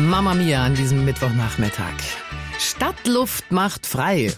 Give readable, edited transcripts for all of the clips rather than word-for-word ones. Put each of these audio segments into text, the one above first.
Mamma Mia an diesem Mittwochnachmittag. Stadtluft macht frei.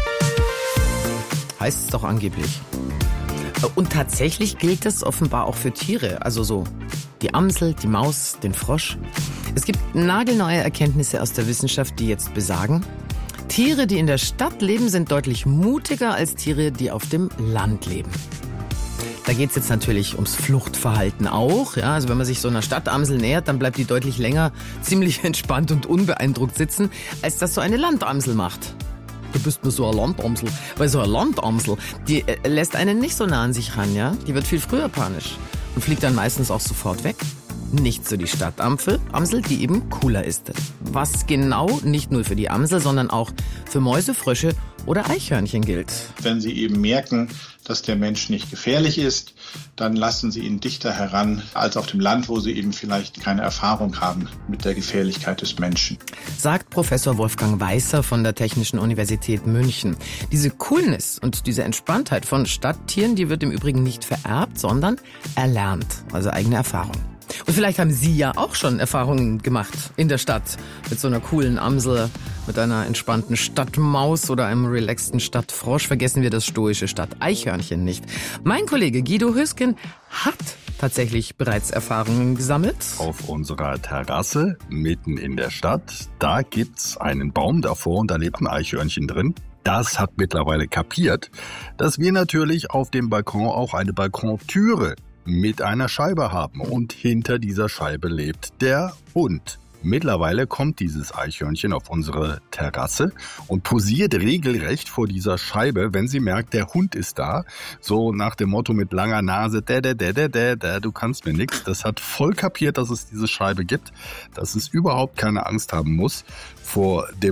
Heißt es doch angeblich. Und tatsächlich gilt das offenbar auch für Tiere. Also so die Amsel, die Maus, den Frosch. Es gibt nagelneue Erkenntnisse aus der Wissenschaft, die jetzt besagen, Tiere, die in der Stadt leben, sind deutlich mutiger als Tiere, die auf dem Land leben. Da geht es jetzt natürlich ums Fluchtverhalten auch. Ja, also wenn man sich so einer Stadtamsel nähert, dann bleibt die deutlich länger ziemlich entspannt und unbeeindruckt sitzen, als das so eine Landamsel macht. Du bist nur so eine Landamsel. Weil so eine Landamsel, die lässt einen nicht so nah an sich ran, ja? Die wird viel früher panisch und fliegt dann meistens auch sofort weg. Nicht so die Stadtamsel, die eben cooler ist. Was genau nicht nur für die Amsel, sondern auch für Mäuse, Frösche oder Eichhörnchen gilt. Wenn sie eben merken, dass der Mensch nicht gefährlich ist, dann lassen sie ihn dichter heran als auf dem Land, wo sie eben vielleicht keine Erfahrung haben mit der Gefährlichkeit des Menschen. Sagt Professor Wolfgang Weißer von der Technischen Universität München. Diese Coolness und diese Entspanntheit von Stadttieren, die wird im Übrigen nicht vererbt, sondern erlernt, also eigene Erfahrung. Und vielleicht haben Sie ja auch schon Erfahrungen gemacht in der Stadt mit so einer coolen Amsel, mit einer entspannten Stadtmaus oder einem relaxten Stadtfrosch. Vergessen wir das stoische Stadteichhörnchen nicht. Mein Kollege Guido Hüsken hat tatsächlich bereits Erfahrungen gesammelt. Auf unserer Terrasse mitten in der Stadt, da gibt's einen Baum davor und da lebt ein Eichhörnchen drin. Das hat mittlerweile kapiert, dass wir natürlich auf dem Balkon auch eine Balkontüre mit einer Scheibe haben und hinter dieser Scheibe lebt der Hund. Mittlerweile kommt dieses Eichhörnchen auf unsere Terrasse und posiert regelrecht vor dieser Scheibe, wenn sie merkt, der Hund ist da. So nach dem Motto mit langer Nase, du kannst mir nichts. Das hat voll kapiert, dass es diese Scheibe gibt, dass es überhaupt keine Angst haben muss vor dem